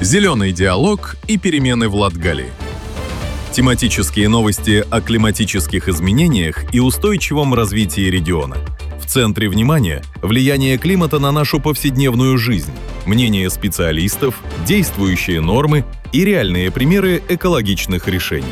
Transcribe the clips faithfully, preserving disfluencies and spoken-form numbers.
Зеленый диалог и перемены в Латгалии. Тематические новости о климатических изменениях и устойчивом развитии региона. В центре внимания – влияние климата на нашу повседневную жизнь, мнения специалистов, действующие нормы и реальные примеры экологичных решений.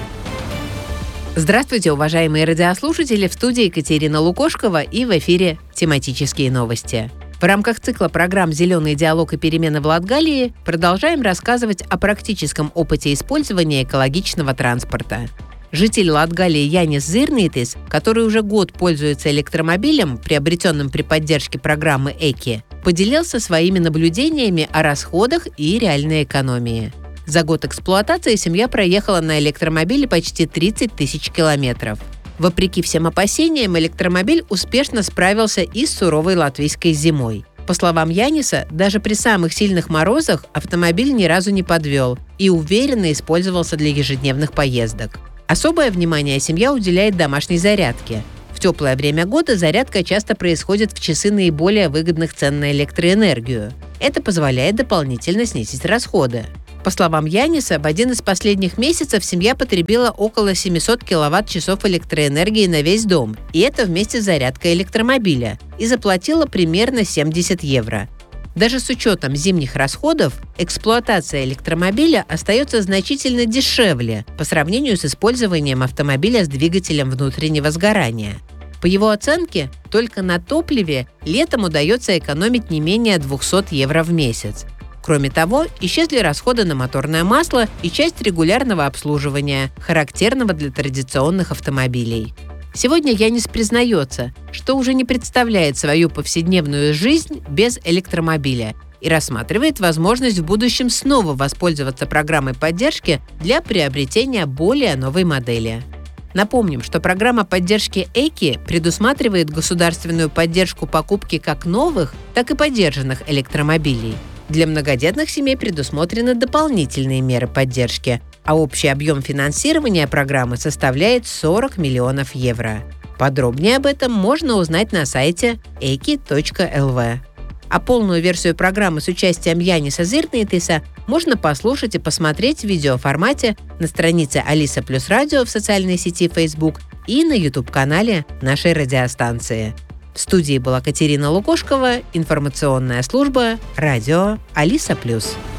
Здравствуйте, уважаемые радиослушатели! В студии Екатерина Лукошкова и в эфире «Тематические новости». В рамках цикла программ «Зеленый диалог и перемены в Латгалии» продолжаем рассказывать о практическом опыте использования экологичного транспорта. Житель Латгалии Янис Зирнейтис, который уже год пользуется электромобилем, приобретенным при поддержке программы ЭКИ, поделился своими наблюдениями о расходах и реальной экономии. За год эксплуатации семья проехала на электромобиле почти тридцать тысяч километров. Вопреки всем опасениям, электромобиль успешно справился и с суровой латвийской зимой. По словам Яниса, даже при самых сильных морозах автомобиль ни разу не подвел и уверенно использовался для ежедневных поездок. Особое внимание семья уделяет домашней зарядке. В теплое время года зарядка часто происходит в часы наиболее выгодных цен на электроэнергию. Это позволяет дополнительно снизить расходы. По словам Яниса, в один из последних месяцев семья потребила около семьсот киловатт-часов электроэнергии на весь дом, и это вместе с зарядкой электромобиля, и заплатила примерно семьдесят евро. Даже с учетом зимних расходов, эксплуатация электромобиля остается значительно дешевле по сравнению с использованием автомобиля с двигателем внутреннего сгорания. По его оценке, только на топливе летом удается экономить не менее двести евро в месяц. Кроме того, исчезли расходы на моторное масло и часть регулярного обслуживания, характерного для традиционных автомобилей. Сегодня Янис признается, что уже не представляет свою повседневную жизнь без электромобиля и рассматривает возможность в будущем снова воспользоваться программой поддержки для приобретения более новой модели. Напомним, что программа поддержки ЭКИ предусматривает государственную поддержку покупки как новых, так и подержанных электромобилей. Для многодетных семей предусмотрены дополнительные меры поддержки, а общий объем финансирования программы составляет сорок миллионов евро. Подробнее об этом можно узнать на сайте эки точка эл ви. А полную версию программы с участием Яниса Зирнейтиса можно послушать и посмотреть в видеоформате на странице Алиса Плюс Радио в социальной сети Facebook и на YouTube-канале нашей радиостанции. В студии была Екатерина Лукошкова, информационная служба «Радио Алиса Плюс».